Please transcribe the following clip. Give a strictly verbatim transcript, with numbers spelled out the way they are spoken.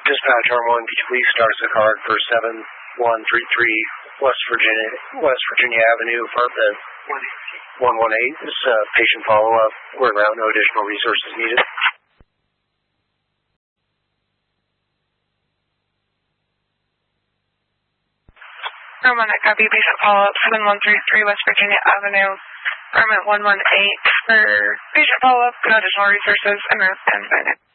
Dispatch R one, please start the card for seven one three three West Virginia, West Virginia Avenue, apartment one one eight. This is uh, patient follow-up. We're around, no additional resources needed. Room one, I copy. Patient follow-up, seven one three three West Virginia Avenue, apartment one one eight. For patient follow-up, no additional resources, and, and